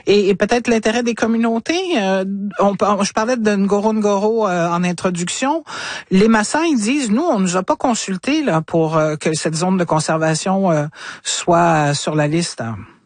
et peut-être l'intérêt des communautés. Je parlais de Ngoro en introduction. Les Maasai disent, nous, on nous a pas consultés là pour que cette zone de conservation soit sur la liste.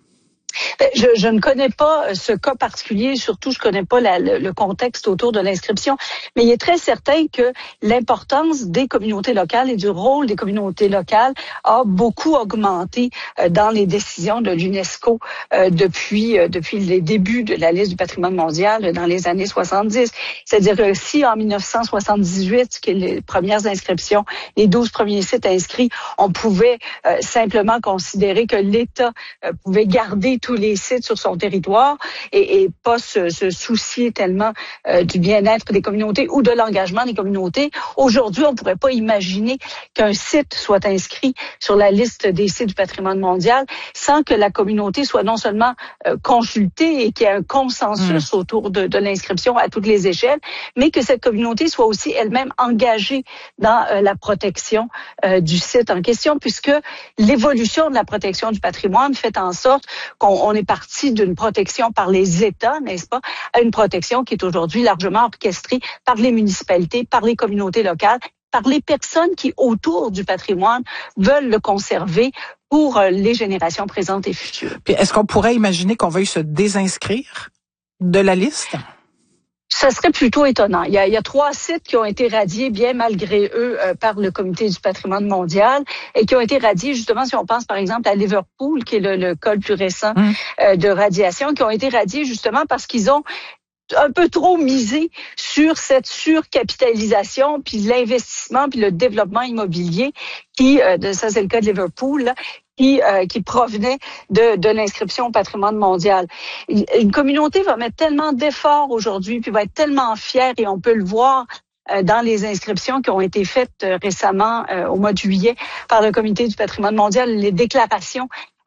Je ne connais pas ce cas particulier, surtout je connais pas le contexte autour de l'inscription, mais il est très certain que l'importance des communautés locales et du rôle des communautés locales a beaucoup augmenté dans les décisions de l'UNESCO depuis les débuts de la liste du patrimoine mondial dans les années 70. C'est-à-dire que si en 1978, qui est les premières inscriptions, les 12 premiers sites inscrits, on pouvait simplement considérer que l'État pouvait garder tous les sites sur son territoire et pas se soucier tellement du bien-être des communautés ou de l'engagement des communautés. Aujourd'hui, on pourrait pas imaginer qu'un site soit inscrit sur la liste des sites du patrimoine mondial sans que la communauté soit non seulement consultée et qu'il y ait un consensus autour de l'inscription à toutes les échelles, mais que cette communauté soit aussi elle-même engagée dans la protection du site en question, puisque l'évolution de la protection du patrimoine fait en sorte qu'on est parti d'une protection par les États, n'est-ce pas, à une protection qui est aujourd'hui largement orchestrée par les municipalités, par les communautés locales, par les personnes qui, autour du patrimoine, veulent le conserver pour les générations présentes et futures. Puis est-ce qu'on pourrait imaginer qu'on veuille se désinscrire de la liste? Ça serait plutôt étonnant. Il y a 3 sites qui ont été radiés, bien malgré eux, par le Comité du patrimoine mondial et qui ont été radiés, justement, si on pense par exemple à Liverpool, qui est le cas le plus récent de radiation, qui ont été radiés justement parce qu'ils ont un peu trop misé sur cette surcapitalisation, puis l'investissement, puis le développement immobilier qui, ça c'est le cas de Liverpool, là, qui provenait de l'inscription au patrimoine mondial. Une communauté va mettre tellement d'efforts aujourd'hui, puis va être tellement fière, et on peut le voir dans les inscriptions qui ont été faites récemment au mois de juillet par le Comité du patrimoine mondial, les déclarations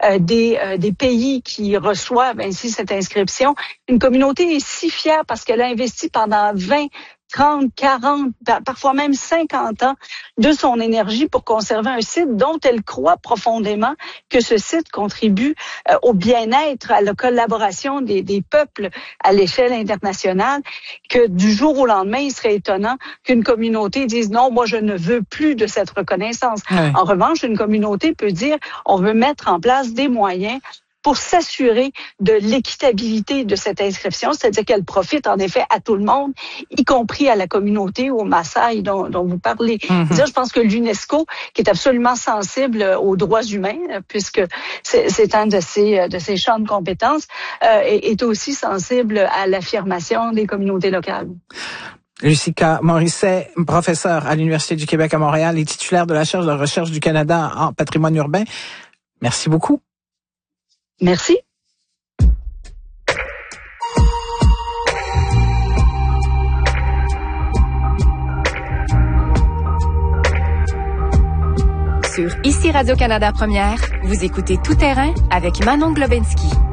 des pays qui reçoivent ainsi cette inscription. Une communauté est si fière parce qu'elle a investi pendant 20, 30, 40, parfois même 50 ans de son énergie pour conserver un site dont elle croit profondément que ce site contribue au bien-être, à la collaboration des peuples à l'échelle internationale, que du jour au lendemain, il serait étonnant qu'une communauté dise non, moi je ne veux plus de cette reconnaissance. Oui. En revanche, une communauté peut dire on veut mettre en place des moyens pour s'assurer de l'équitabilité de cette inscription, c'est-à-dire qu'elle profite en effet à tout le monde, y compris à la communauté ou aux Maasai dont vous parlez. Je pense que l'UNESCO, qui est absolument sensible aux droits humains, puisque c'est un de ses champs de compétences, est aussi sensible à l'affirmation des communautés locales. Lucika Morisset, professeure à l'Université du Québec à Montréal et titulaire de la chaire de recherche du Canada en patrimoine urbain. Merci beaucoup. Merci. Sur Ici Radio-Canada Première, vous écoutez Tout terrain avec Manon Globensky.